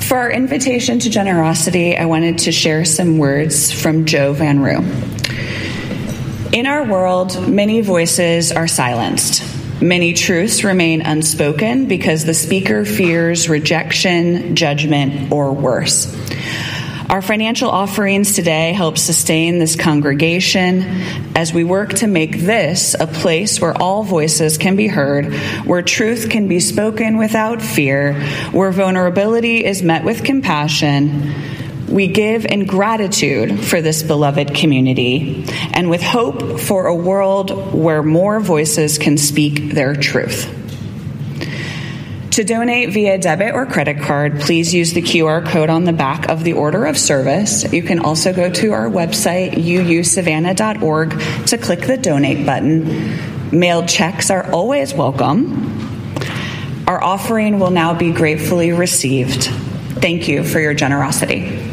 For our invitation to generosity, I wanted to share some words from Joe Van Roo. In our world, many voices are silenced. Many truths remain unspoken because the speaker fears rejection, judgment, or worse. Our financial offerings today help sustain this congregation as we work to make this a place where all voices can be heard, where truth can be spoken without fear, where vulnerability is met with compassion. We give in gratitude for this beloved community and with hope for a world where more voices can speak their truth. To donate via debit or credit card, please use the QR code on the back of the order of service. You can also go to our website, uusavannah.org, to click the donate button. Mailed checks are always welcome. Our offering will now be gratefully received. Thank you for your generosity.